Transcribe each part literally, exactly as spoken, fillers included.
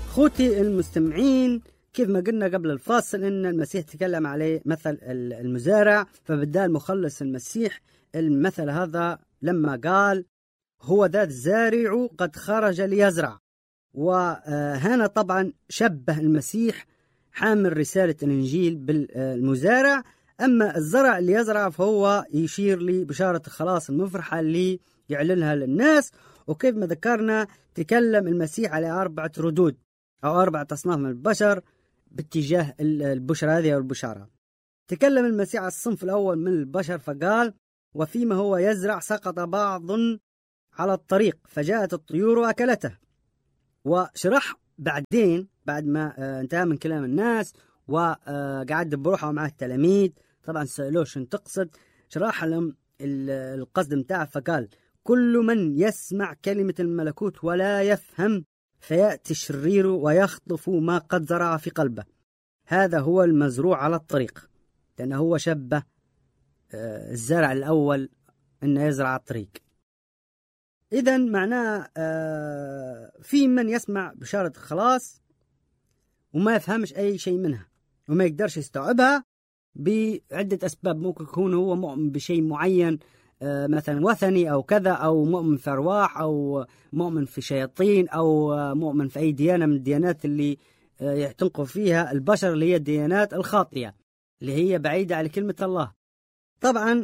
خوتي المستمعين، كيف ما قلنا قبل الفاصل إن المسيح تكلم عليه مثل المزارع، فبدال مخلص المسيح المثل هذا لما قال هو ذا الزارع قد خرج ليزرع. وهنا طبعا شبه المسيح حامل رسالة الإنجيل بالمزارع، أما الزرع اللي يزرع فهو يشير لبشارة الخلاص المفرحة اللي يعلنها للناس. وكيف ما ذكرنا تكلم المسيح على أربعة ردود أو أربعة أصناف من البشر باتجاه البشرى هذه أو البشارة. تكلم المسيح على الصنف الأول من البشر فقال وفيما هو يزرع سقط بعض على الطريق فجاءت الطيور وأكلته. وشرح بعدين بعد ما انتهى من كلام الناس وقعد بروحه مع التلاميذ، طبعا سألوه شن تقصد، شرح لهم القصد متاعه فقال كل من يسمع كلمة الملكوت ولا يفهم فيأتي الشرير ويخطف ما قد زرع في قلبه، هذا هو المزروع على الطريق. لأنه هو شبه الزرع الأول أنه يزرع على الطريق. إذن معناه في من يسمع بشارة الخلاص وما يفهمش أي شيء منها وما يقدرش يستوعبها بعدة أسباب. ممكن يكون هو مؤمن بشيء معين مثلا وثني أو كذا، أو مؤمن في أرواح، أو مؤمن في شياطين، أو مؤمن في أي ديانة من الديانات اللي يعتنقوا فيها البشر اللي هي الديانات الخاطئة اللي هي بعيدة عن كلمة الله. طبعا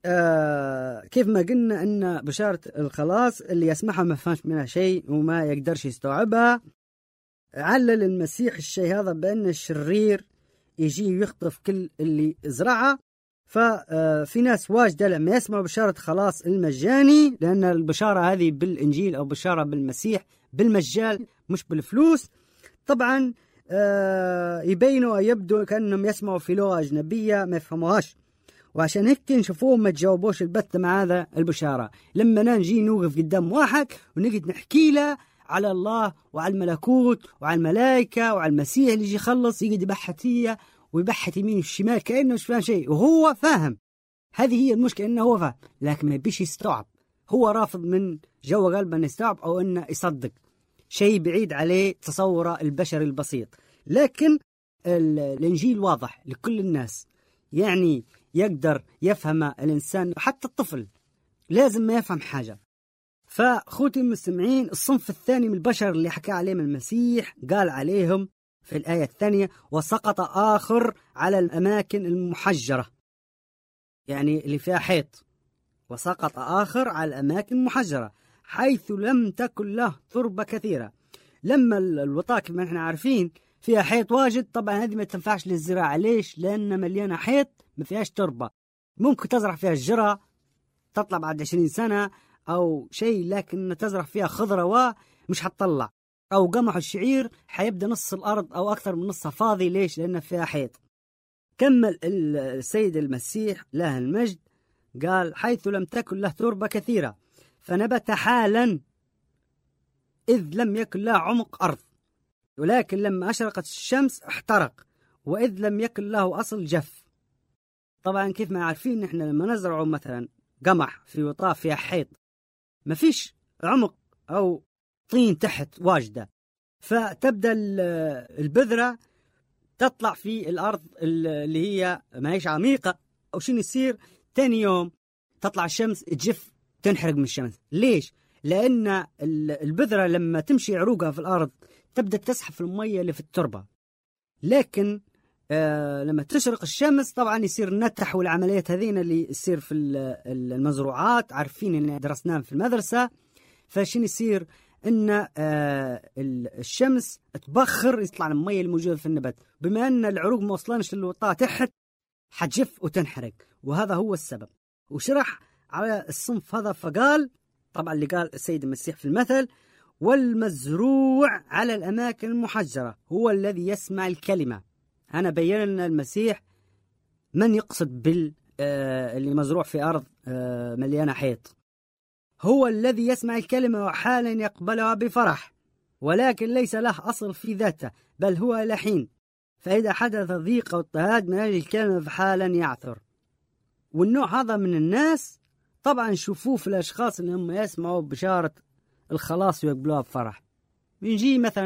آه كيف ما قلنا أن بشارة الخلاص اللي يسمعها ما فهمش منها شيء وما يقدرش يستوعبها. علل المسيح الشيء هذا بأن الشرير يجي يخطف كل اللي زرعه. ففي ناس واجدة لما يسمعوا بشارة خلاص المجاني، لأن البشارة هذه بالإنجيل أو بشارة بالمسيح بالمجال مش بالفلوس، طبعا يبينوا ويبدو كأنهم يسمعوا في لغة أجنبية ما يفهموهاش، وعشان هيك نشوفوهم ما تجاوبوش البت مع هذا البشارة. لما نجي نوقف قدام واحد ونجد نحكي له على الله وعلى الملكوت وعلى الملائكة وعلى المسيح اللي يجي يخلص، يجي يبحث فيها ويبحث يمين والشمال كأنه مش فاهم شيء، وهو فاهم. هذه هي المشكلة، إنه هو فاهم لكن ما بيش يستوعب، هو رافض من جو قلبه إنه يستوعب أو إنه يصدق شيء بعيد عليه تصوره البشري البسيط. لكن الإنجيل واضح لكل الناس، يعني يقدر يفهم الإنسان، حتى الطفل لازم ما يفهم حاجة. فأخوتي المستمعين، الصنف الثاني من البشر اللي حكى عليهم المسيح قال عليهم في الآية الثانية وسقط آخر على الأماكن المحجرة، يعني اللي فيها حيط. وسقط آخر على الأماكن المحجرة حيث لم تكن له تربة كثيرة. لما الوطاة كما احنا عارفين فيها حيط واجد، طبعا هذه ما تنفعش للزراعة. ليش؟ لأن مليانة حيط ما فيهاش تربة. ممكن تزرع فيها الجرة تطلع بعد عشرين سنة أو شيء، لكن تزرع فيها خضرة ومش هتطلع. أو قمح الشعير حيبدأ نص الأرض أو أكثر من نصها فاضي. ليش؟ لأن فيها حيط. كمل السيد المسيح له المجد قال حيث لم تكن له تربة كثيرة فنبت حالا إذ لم يكن له عمق أرض، ولكن لما أشرقت الشمس احترق، وإذ لم يكن له أصل جف. طبعا كيف ما عارفين نحن لما نزرع مثلا قمح في وطاء فيها حيط ما فيش عمق أو طين تحت واجدة، فتبدأ البذرة تطلع في الأرض اللي هي ما هيش عميقة، أو شنو يصير تاني يوم تطلع الشمس تجف تنحرق من الشمس. ليش؟ لأن البذرة لما تمشي عروقها في الأرض تبدأ تسحب المية اللي في التربة، لكن آه لما تشرق الشمس طبعا يصير نتح، والعمليات هذين اللي يصير في المزروعات عارفين اللي درسناهم في المدرسة. فشين يصير إن آه الشمس تبخر يطلع المية الموجودة في النبات، بما أن العروق ما وصلانش للوطاء تحت حتجف وتنحرق، وهذا هو السبب. وشرح على الصنف هذا فقال طبعا اللي قال السيد المسيح في المثل والمزروع على الأماكن المحجرة هو الذي يسمع الكلمة. أنا بيّن لنا المسيح من يقصد بال آه اللي مزروع في أرض آه مليانة حيط. هو الذي يسمع الكلمة وحالا يقبلها بفرح، ولكن ليس له أصل في ذاته بل هو لحين، فإذا حدث ضيق أو اضطهاد من هذه الكلمة فحالا يعثر. والنوع هذا من الناس طبعا شوفوه في الأشخاص اللي هم يسمعوا بشارة الخلاص ويقبلوها بفرح. بنجي مثلا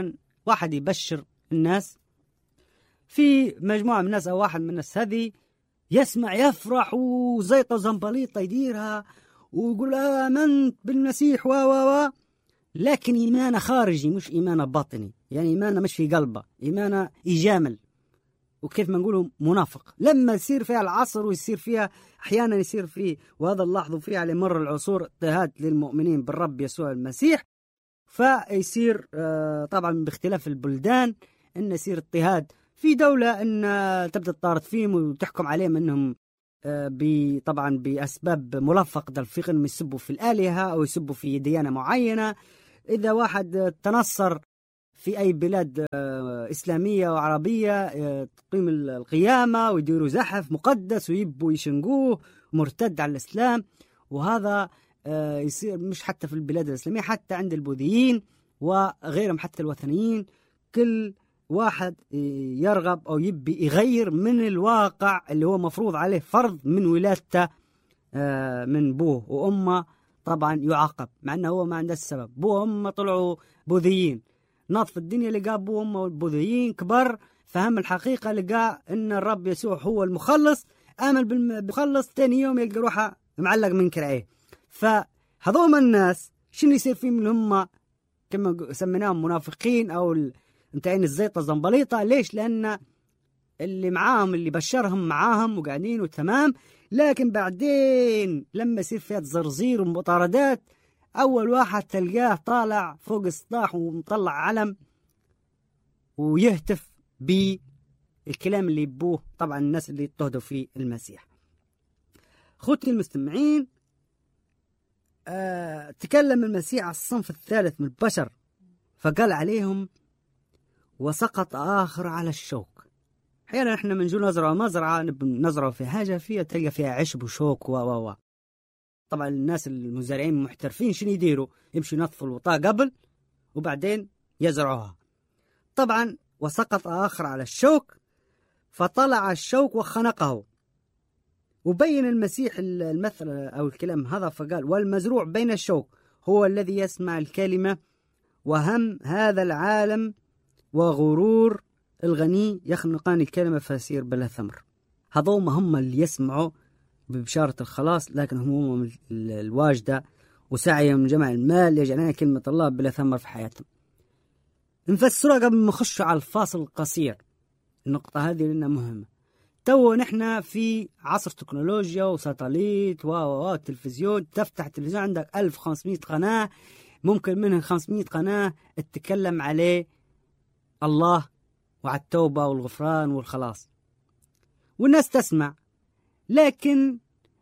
واحد يبشر الناس، في مجموعة من الناس أو واحد من الناس هذه يسمع يفرح وزيطة زنبليطة يديرها ويقول آمنت بالمسيح و و و لكن إيمانه خارجي مش إيمانه باطني، يعني إيمانه مش في قلبه، إيمانه يجامل وكيف ما نقوله منافق. لما يصير فيها العصر ويصير فيها أحيانا يصير فيه، وهذا نلاحظه فيه على مر العصور، اضطهاد للمؤمنين بالرب يسوع المسيح، فيصير طبعا باختلاف البلدان إن يصير اضطهاد في دولة إن تبدأ تطارد فيهم وتحكم عليهم إنهم طبعا بأسباب ملفق دلفيق إنهم يسبوا في الآلهة أو يسبوا في ديانة معينة. إذا واحد تنصر في أي بلاد إسلامية وعربية تقيم القيامة ويديروا زحف مقدس ويبوا يشنقوه مرتد على الإسلام، وهذا يصير مش حتى في البلاد الإسلامية، حتى عند البوذيين وغيرهم حتى الوثنيين. كل واحد يرغب أو يبي يغير من الواقع اللي هو مفروض عليه فرض من ولادته من بوه وأمه، طبعا يعاقب مع أنه هو ما عنده السبب. بوه وأمه طلعوا بوذيين، ناطف الدنيا لقى بوه وأمه البوذيين كبر، فهم الحقيقة لقى أن الرب يسوع هو المخلص، آمن بالمخلص، تاني يوم يلقى روحه معلق من كرعيه. فهذوما الناس شنو يصير فيهم اللي هم كما سميناهم منافقين أو انتعين الزيطة زنبليطة؟ ليش؟ لأن اللي معاهم اللي بشرهم معاهم وقاعدين وتمام، لكن بعدين لما يصير فيها زرزير ومطاردات أول واحد تلقاه طالع فوق السطاح ومطلع علم ويهتف بالكلام اللي يبوه طبعا الناس اللي يضطهدوا في المسيح. أخوتي المستمعين، أه تكلم المسيح على الصنف الثالث من البشر فقال عليهم وسقط آخر على الشوك. أحيانا إحنا بنجو نزرع مزرعة نزرع في حاجة فيها تلقى فيها عشب وشوك و و و طبعا الناس المزارعين المحترفين شنو يديروا؟ يمشوا ينظفوا الوطاء قبل وبعدين يزرعوها. طبعا وسقط آخر على الشوك فطلع الشوك وخنقه. وبين المسيح المثل أو الكلام هذا فقال والمزروع بين الشوك هو الذي يسمع الكلمة وهم هذا العالم وغرور الغني يخنقان الكلمة فيصير بلا ثمر. هذوما هم اللي يسمعوا ببشارة الخلاص، لكن هم الواجدة وسعيهم من جمع المال يجعلنا كلمة الله بلا ثمر في حياتهم. نفسرها قبل ما نخش على الفاصل القصير، النقطة هذه لأنها مهمة. تو نحن في عصر تكنولوجيا وساتلايت و تلفزيون، تفتح التلفزيون عندك ألف وخمسمائة قناة، ممكن منها خمسمائة قناة تتكلم عليه الله وعلى التوبة والغفران والخلاص والناس تسمع. لكن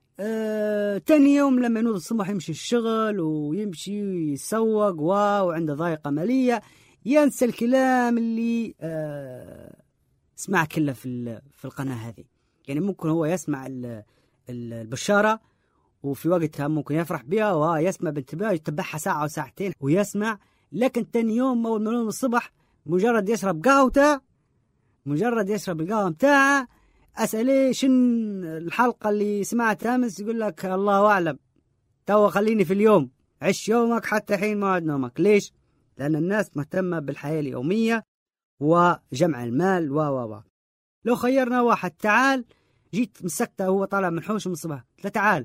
آه تاني يوم لما ينوض الصبح يمشي الشغل ويمشي ويسوق وعنده ضائقة مالية ينسى الكلام اللي آه اسمع كله في في القناة هذه. يعني ممكن هو يسمع البشارة وفي وقتها ممكن يفرح بها ويسمع بانتباه يتبعها ساعة أو ساعتين ويسمع، لكن تاني يوم أول ما ينوض الصبح مجرد يشرب قهوته مجرد يشرب القهوة متاعه أسأليه شن الحلقة اللي سمعتها أمس، يقول لك الله أعلم، تو خليني في اليوم، عش يومك حتى حين موعد نومك. ليش؟ لأن الناس مهتمة بالحياة اليومية وجمع المال و و و لو خيرنا واحد تعال جيت مسكته هو طالع من حوش من الصباح، لا تعال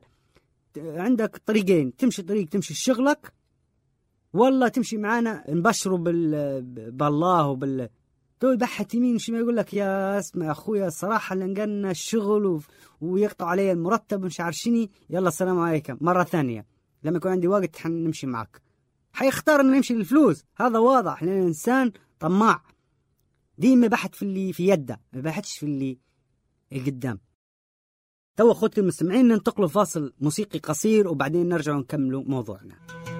عندك طريقين، تمشي طريق تمشي شغلك والله تمشي معانا نبشروا بال... بالله وبال تو يبحث يمين شو ما يقول لك يا اسمع يا اخويا الصراحه اللي نقلنا الشغل و... ويقطع علي المرتب ومش عارف شني، يلا السلام عليكم. مره ثانيه لما يكون عندي وقت حنمشي معك، حيختار انه يمشي للفلوس، هذا واضح لان الانسان طماع ديما بحث في اللي في يده ما بحثش في اللي قدام. تو اخوتي المستمعين ننتقلوا فاصل موسيقي قصير وبعدين نرجع نكملوا موضوعنا.